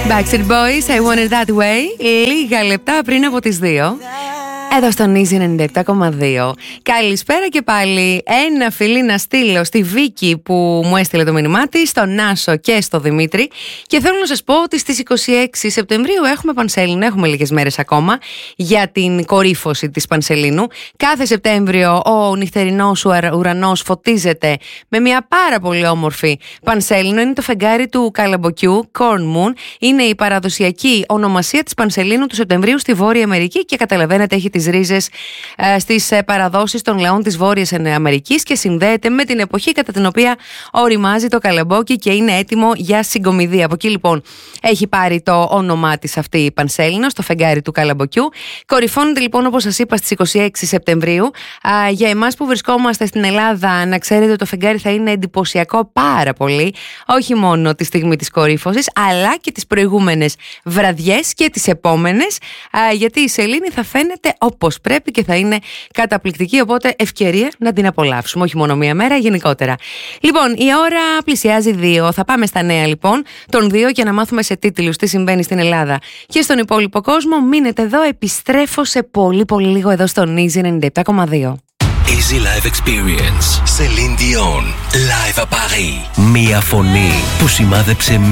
Backstreet Boys, I Want It That Way. Λίγα λεπτά πριν από τις 2. Εδώ στον Easy 97,2. Καλησπέρα και πάλι. Ένα φιλί να στείλω στη Βίκη που μου έστειλε το μήνυμά της, στον Νάσο και στο Δημήτρη. Και θέλω να σας πω ότι στις 26 Σεπτεμβρίου έχουμε Πανσέλινο. Έχουμε λίγες μέρες ακόμα για την κορύφωση της Πανσελίνου. Κάθε Σεπτέμβριο ο νυχτερινός ουρανός φωτίζεται με μια πάρα πολύ όμορφη Πανσέλινο. Είναι το φεγγάρι του Καλαμποκιού, Corn Moon. Είναι η παραδοσιακή ονομασία της Πανσελίνου του Σεπτεμβρίου στη Βόρεια Αμερική και καταλαβαίνετε έχει τις ρίζες στις παραδόσεις των λαών της Βόρειας Αμερικής και συνδέεται με την εποχή κατά την οποία οριμάζει το καλαμπόκι και είναι έτοιμο για συγκομιδή. Από εκεί λοιπόν έχει πάρει το όνομά της αυτή η Πανσέλινο, στο φεγγάρι του Καλαμποκιού. Κορυφώνεται λοιπόν, όπως σας είπα, στις 26 Σεπτεμβρίου. Για εμάς που βρισκόμαστε στην Ελλάδα, να ξέρετε ότι το φεγγάρι θα είναι εντυπωσιακό πάρα πολύ, όχι μόνο τη στιγμή της κορύφωσης, αλλά και τις προηγούμενες βραδιές και τις επόμενες, γιατί η σελήνη θα φαίνεται όπως πρέπει και θα είναι καταπληκτική, οπότε ευκαιρία να την απολαύσουμε, όχι μόνο μία μέρα, γενικότερα. Λοιπόν, η ώρα πλησιάζει 2. Θα πάμε στα νέα λοιπόν των 2 για να μάθουμε σε τίτλους τι συμβαίνει στην Ελλάδα και στον υπόλοιπο κόσμο. Μείνετε εδώ, επιστρέφω σε πολύ λίγο εδώ στον Easy 97,2. Easy Live Experience. Celine Dion. Live à Paris. Μία φωνή που σημάδεψε